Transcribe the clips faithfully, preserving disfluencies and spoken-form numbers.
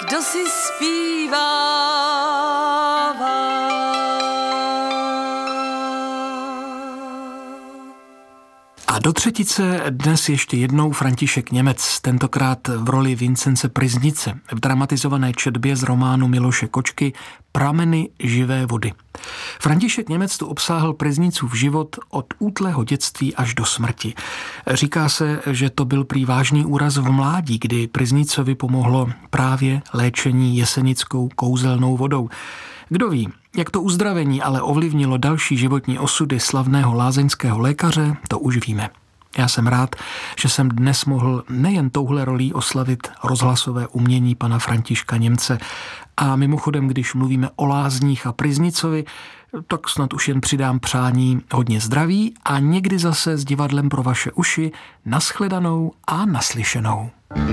kdo si zpívává. A do třetice dnes ještě jednou František Němec, tentokrát v roli Vincence Pryznice v dramatizované četbě z románu Miloše Kočky Prameny živé vody. František Němec tu obsáhl Pryznicův život od útlého dětství až do smrti. Říká se, že to byl prý vážný úraz v mládí, kdy Pryznicovi pomohlo právě léčení jesenickou kouzelnou vodou. Kdo ví, jak to uzdravení ale ovlivnilo další životní osudy slavného lázeňského lékaře, to už víme. Já jsem rád, že jsem dnes mohl nejen touhle rolí oslavit rozhlasové umění pana Františka Němce. A mimochodem, když mluvíme o lázních a Pryznicovi, tak snad už jen přidám přání hodně zdraví a někdy zase s divadlem pro vaše uši nashledanou a naslyšenou.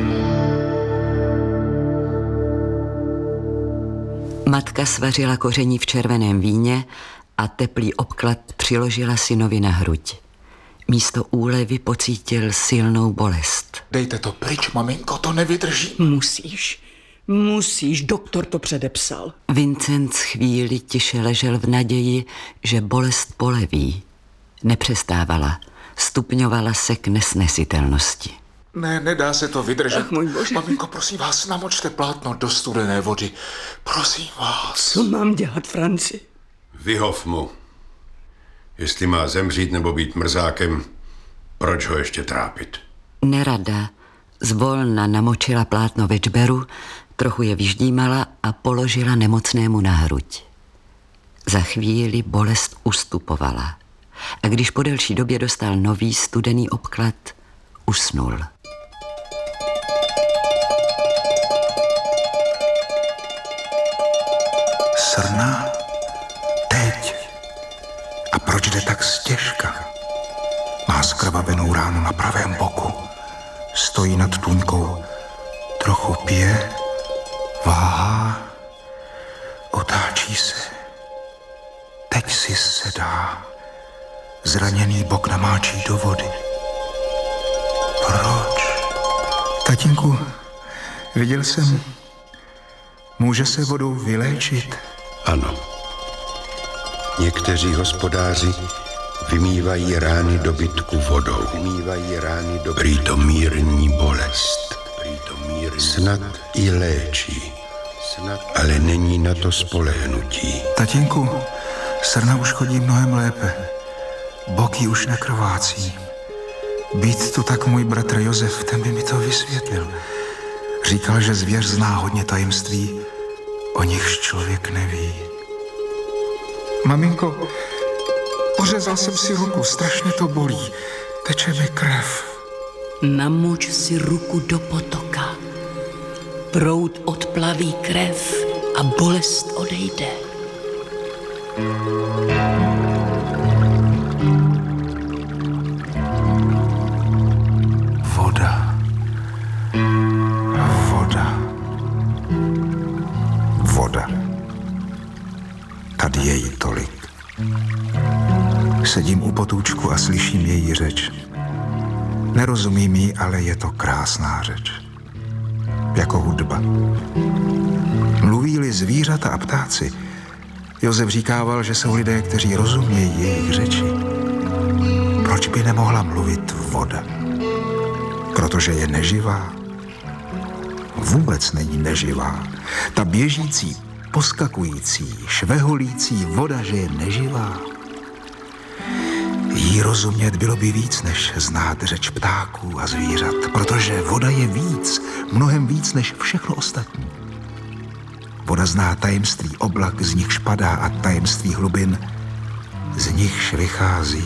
Matka svařila koření v červeném víně a teplý obklad přiložila synovi na hruď. Místo úlevy pocítil silnou bolest. Dejte to pryč, maminko, to nevydrží. Musíš, musíš, doktor to předepsal. Vincent chvíli tiše ležel v naději, že bolest poleví. Nepřestávala, stupňovala se k nesnesitelnosti. Ne, nedá se to vydržet. Ach, můj bože. Maminko, prosím vás, namočte plátno do studené vody. Prosím vás. Co mám dělat, Franci? Vyhov mu. Jestli má zemřít nebo být mrzákem, proč ho ještě trápit? Nerada zvolna namočila plátno ve čberu, trochu je vyždímala a položila nemocnému na hruď. Za chvíli bolest ustupovala a když po delší době dostal nový studený obklad, usnul. Srna? Teď? A proč jde tak stěžka? Má skrvavenou ránu na pravém boku. Stojí nad tůňkou. Trochu pije. Váhá. Otáčí se. Teď si sedá. Zraněný bok namáčí do vody. Proč? Tatínku, viděl jsem. Může se vodou vyléčit? Ano. Někteří hospodáři vymývají rány dobytku vodou. Vymývají rány dobytku. Prý to mírní bolest. Prý to mírní. Snad i léčí. Snad. Ale není na to spolehnutí. Tatínku, srna už chodí mnohem lépe. Boky už nekrvácí. Být tu tak můj bratr Josef, ten by mi to vysvětlil. Říkal, že zvěř zná hodně tajemství, o nichž člověk neví. Maminko, pořezal jsem si ruku, strašně to bolí. Teče mi krev. Namoč si ruku do potoka. Proud odplaví krev a bolest odejde. Voda. Voda. Voda. Tady je jí tolik. Sedím u potůčku a slyším její řeč. Nerozumím jí, ale je to krásná řeč. Jako hudba. Mluví-li zvířata a ptáci, Josef říkával, že jsou lidé, kteří rozumějí jejich řeči. Proč by nemohla mluvit voda? Protože je neživá? Vůbec není neživá. Ta běžící, poskakující, šveholící voda, že je neživá. Jí rozumět bylo by víc, než znát řeč ptáků a zvířat, protože voda je víc, mnohem víc než všechno ostatní. Voda zná tajemství oblak, z nichž padá, a tajemství hlubin, z nichž vychází.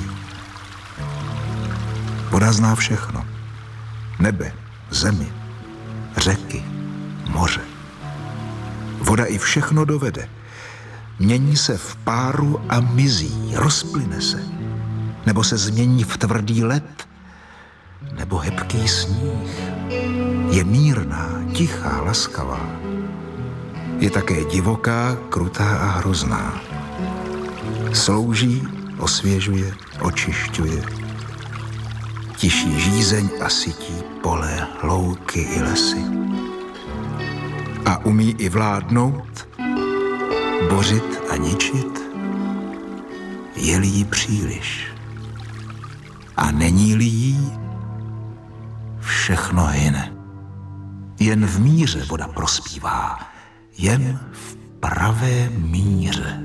Voda zná všechno. Nebe, zemi, řeky, moře. Voda i všechno dovede. Mění se v páru a mizí, rozplyne se. Nebo se změní v tvrdý led, nebo hebký sníh. Je mírná, tichá, laskavá. Je také divoká, krutá a hrozná. Slouží, osvěžuje, očišťuje. Tiší žízeň a sytí pole, louky i lesy. A umí i vládnout, bořit a ničit, je-li jí příliš. A není-li jí, všechno hyne. Jen v míře voda prospívá, jen v pravé míře.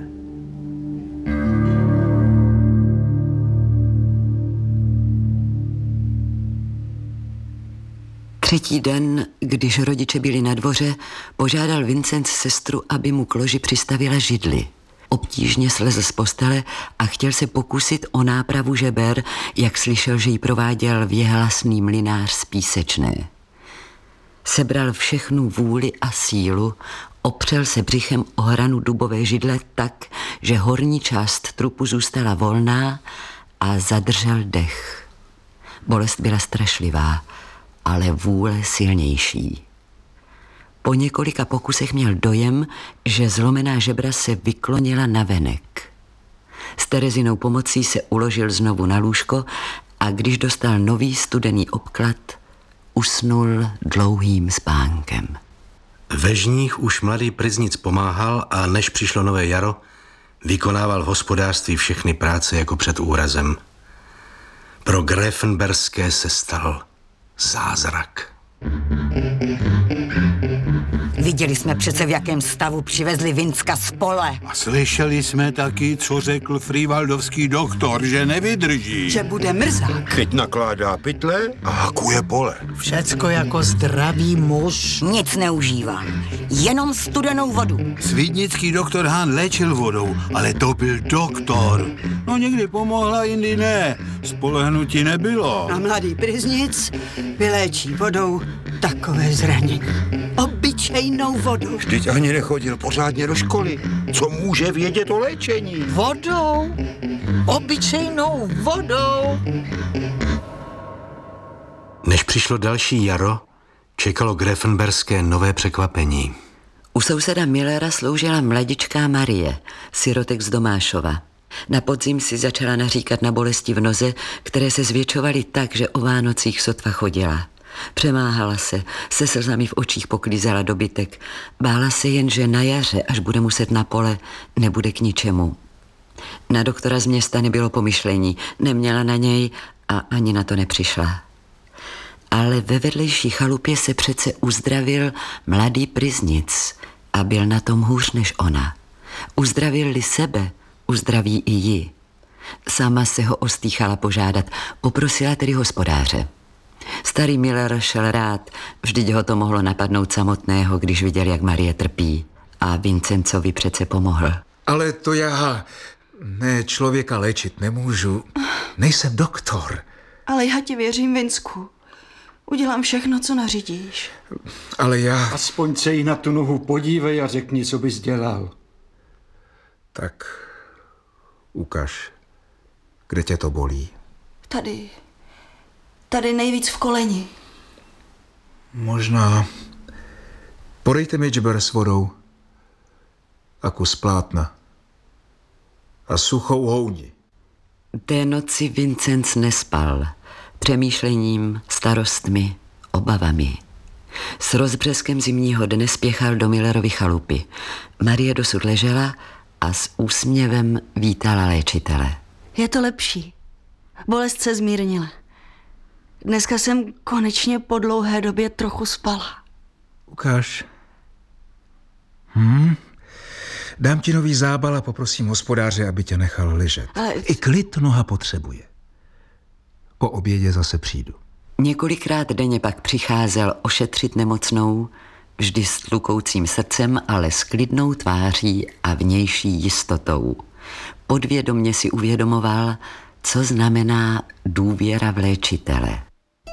Třetí den, když rodiče byli na dvoře, požádal Vincenc sestru, aby mu k loži přistavila židli. Obtížně slezl z postele a chtěl se pokusit o nápravu žeber, jak slyšel, že ji prováděl věhlasný mlynář z Písečné. Sebral všechnu vůli a sílu, opřel se břichem o hranu dubové židle tak, že horní část trupu zůstala volná a zadržel dech. Bolest byla strašlivá, ale vůle silnější. Po několika pokusech měl dojem, že zlomená žebra se vyklonila navenek. S Terezinou pomocí se uložil znovu na lůžko a když dostal nový studený obklad, usnul dlouhým spánkem. Ve žních už mladý Pryznic pomáhal a než přišlo nové jaro, vykonával v hospodářství všechny práce jako před úrazem. Pro Gräfenberské se stal zázrak. Viděli jsme přece, v jakém stavu přivezli Vinska z pole. A slyšeli jsme taky, co řekl frývaldovský doktor, že nevydrží. Že bude mrzák. Teď nakládá pytle a hakuje pole. Všecko jako zdravý muž. Nic neužívám, jenom studenou vodu. Svídnický doktor Hahn léčil vodou, ale to byl doktor. No někdy pomohla, jindy ne. Spolehnutí nebylo. A mladý Pryznic vyléčí vodou takové zranění. Obyčejnou vodou. Vždyť ani nechodil pořádně do školy. Co může vědět o léčení? Vodou? Obyčejnou vodou? Než přišlo další jaro, čekalo Gräfenberské nové překvapení. U souseda Millera sloužila mladičká Marie, sirotek z Domášova. Na podzim si začala naříkat na bolesti v noze, které se zvětšovaly tak, že o Vánocích sotva chodila. Přemáhala se, se slzami v očích poklízela dobytek. Bála se jen, že na jaře, až bude muset na pole, nebude k ničemu. Na doktora z města nebylo pomyšlení, neměla na něj a ani na to nepřišla. Ale ve vedlejší chalupě se přece uzdravil mladý Pryznic a byl na tom hůř než ona. Uzdravil-li sebe, uzdraví i ji. Sama se ho ostýchala požádat, poprosila tedy hospodáře. Starý Miller šel rád, vždyť ho to mohlo napadnout samotného, když viděl, jak Marie trpí. A Vincencovi přece pomohl. Ale to já ne člověka léčit nemůžu. Nejsem doktor. Ale já ti věřím, Vinsku. Udělám všechno, co nařídíš. Ale já... Aspoň se jí na tu nohu podívej a řekni, co bys dělal. Tak ukaž, kde tě to bolí. Tady. Tady nejvíc v koleni. Možná. Podejte mi džber s vodou a kus plátna a suchou houní. Té noci Vincenc nespal. Přemýšlením, starostmi, obavami. S rozbřeskem zimního dne spěchal do Millerovy chalupy. Marie dosud ležela a s úsměvem vítala léčitele. Je to lepší. Bolest se zmírnila. Dneska jsem konečně po dlouhé době trochu spala. Ukáž. Hm? Dám ti nový zábal a poprosím hospodáře, aby tě nechal ležet. Ale... I klid noha potřebuje. Po obědě zase přijdu. Několikrát denně pak přicházel ošetřit nemocnou, vždy s tlukoucím srdcem, ale s klidnou tváří a vnější jistotou. Podvědomě si uvědomoval, co znamená důvěra v léčitele.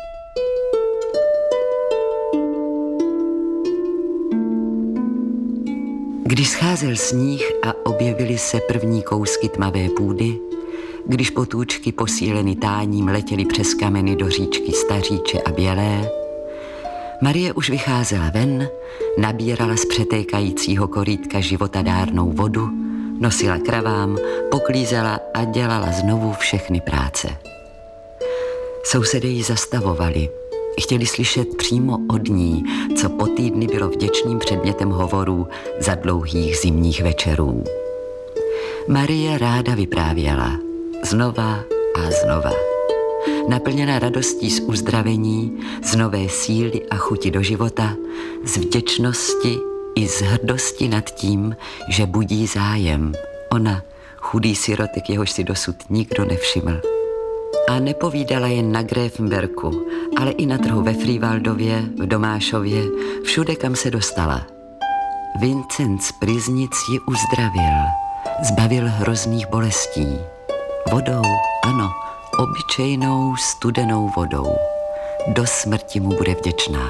Když scházel sníh a objevily se první kousky tmavé půdy, když potůčky posíleny táním letěly přes kameny do říčky Staříče a Bělé, Marie už vycházela ven, nabírala z přetékajícího korýtka životadárnou vodu, nosila kravám, poklízela a dělala znovu všechny práce. Sousedé ji zastavovali Chtěli slyšet přímo od ní, co po týdny bylo vděčným předmětem hovorů za dlouhých zimních večerů. Marie ráda vyprávěla, znova a znova. Naplněna radostí z uzdravení, z nové síly a chuti do života, z vděčnosti i z hrdosti nad tím, že budí zájem. Ona, chudý sirotek, jehož si dosud nikdo nevšiml. A nepovídala jen na Gräfenberku, ale i na trhu ve Frývaldově, v Domášově, všude, kam se dostala. Vincent z Pryznic ji uzdravil, zbavil hrozných bolestí. Vodou, ano, obyčejnou studenou vodou. Do smrti mu bude vděčná.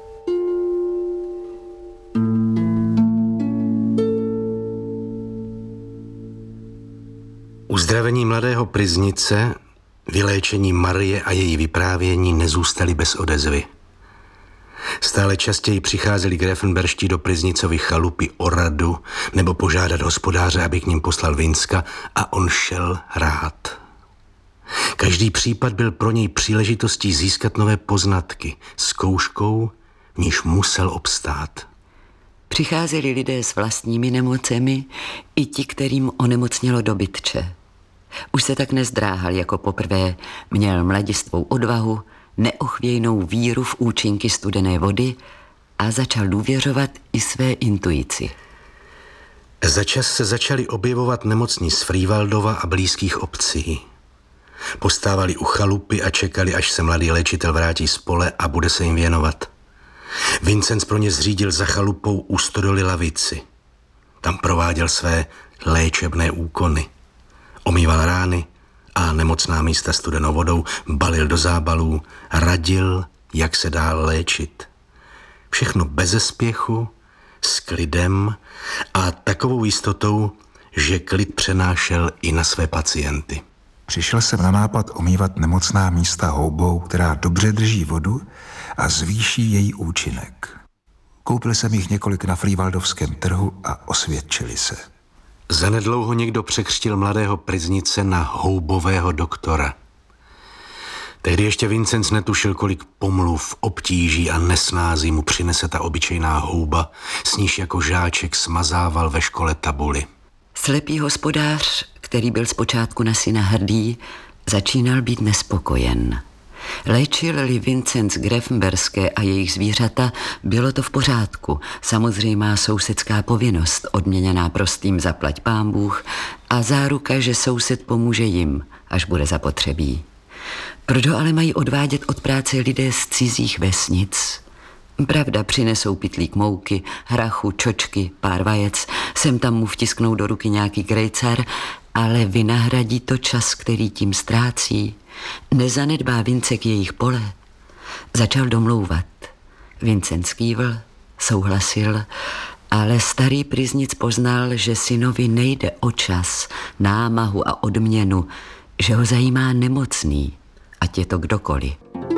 Uzdravení mladého Pryznice, vyléčení Marie a její vyprávění nezůstaly bez odezvy. Stále častěji přicházeli Gräfenberští do Pryznicovy chalupy o radu nebo požádat hospodáře, aby k ním poslal Vinska, a on šel rád. Každý případ byl pro něj příležitostí získat nové poznatky, zkouškou, v níž musel obstát. Přicházeli lidé s vlastními nemocemi, i ti, kterým onemocnělo dobytče. Už se tak nezdráhal jako poprvé, měl mladistvou odvahu, neochvějnou víru v účinky studené vody a začal důvěřovat i své intuici. Začas se začali objevovat nemocní z Frývaldova a blízkých obcí. Postávali u chalupy a čekali, až se mladý léčitel vrátí z pole a bude se jim věnovat. Vincent pro ně zřídil za chalupou u stodoly lavici. Tam prováděl své léčebné úkony. Omýval rány a nemocná místa studenou vodou, balil do zábalů, radil, jak se dál léčit. Všechno beze spěchu, s klidem a takovou jistotou, že klid přenášel i na své pacienty. Přišel jsem na nápad omývat nemocná místa houbou, která dobře drží vodu a zvýší její účinek. Koupil jsem jich několik na Frývaldovském trhu a osvědčili se. Zanedlouho někdo překřtil mladého Pryznice na houbového doktora. Tehdy ještě Vincent netušil, kolik pomluv, obtíží a nesnází mu přinese ta obyčejná houba, s níž jako žáček smazával ve škole tabuly. Slepý hospodář, který byl zpočátku na syna hrdý, začínal být nespokojen. Léčil-li Vincent z Gräfenberské a jejich zvířata, bylo to v pořádku. Samozřejmá sousedská povinnost, odměněná prostým zaplať pán Bůh a záruka, že soused pomůže jim, až bude zapotřebí. Proto ale mají odvádět od práce lidé z cizích vesnic. Pravda, přinesou pytlík mouky, hrachu, čočky, pár vajec, sem tam mu vtisknou do ruky nějaký krejcar, ale vynahradí to čas, který tím ztrácí. Nezanedbá Vincek jejich pole. Začal domlouvat. Vincent skývl, souhlasil, ale starý Pryznic poznal, že synovi nejde o čas, námahu a odměnu, že ho zajímá nemocný, ať je to kdokoliv.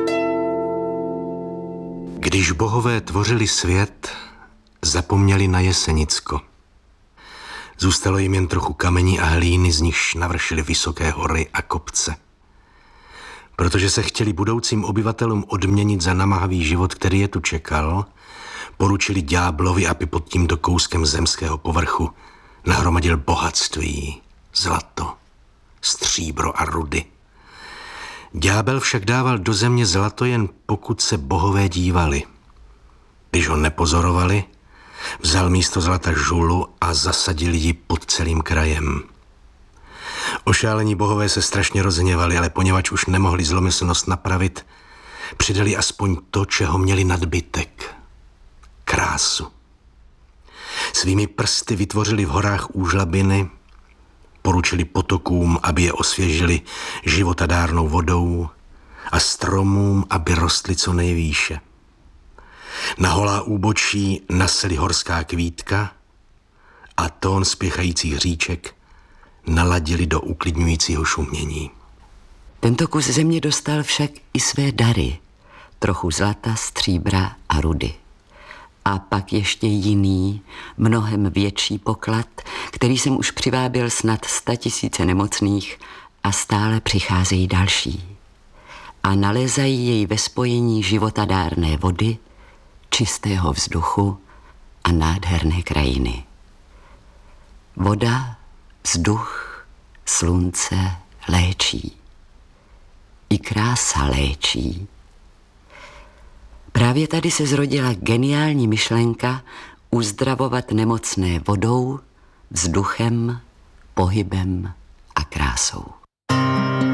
Když bohové tvořili svět, zapomněli na Jesenicko. Zůstalo jim jen trochu kamení a hlíny, z nichž navršily vysoké hory a kopce. Protože se chtěli budoucím obyvatelům odměnit za namáhavý život, který je tu čekal, poručili ďáblovi, aby pod tímto kouskem zemského povrchu nahromadil bohatství, zlato, stříbro a rudy. Ďábel však dával do země zlato jen pokud se bohové dívali. Když ho nepozorovali, vzal místo zlata žulu a zasadil ji pod celým krajem. Ošálení bohové se strašně rozhněvali, ale poněvadž už nemohli zlomyslnost napravit, přidali aspoň to, čeho měli nadbytek. Krásu. Svými prsty vytvořili v horách úžlabiny, poručili potokům, aby je osvěžili životadárnou vodou a stromům, aby rostly co nejvýše. Na holá úbočí naseli horská kvítka a tón spěchajících říček naladili do uklidňujícího šumění. Tento kus země dostal však i své dary. Trochu zlata, stříbra a rudy. A pak ještě jiný, mnohem větší poklad, který jsem už přivábil snad sta tisíce nemocných a stále přicházejí další. a nalézají jej ve spojení životadárné vody, čistého vzduchu a nádherné krajiny. Voda, vzduch, slunce léčí. I krása léčí. Právě tady se zrodila geniální myšlenka uzdravovat nemocné vodou, vzduchem, pohybem a krásou.